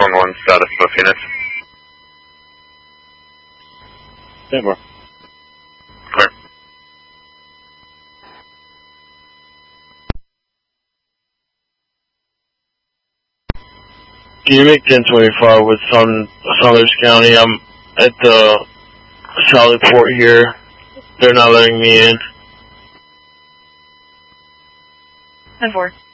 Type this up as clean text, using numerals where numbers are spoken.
911 status of Phoenix. 10-4. Clear. Can you make 1025 with Saunders County? I'm at the Sally Port here. They're not letting me in. 10-4.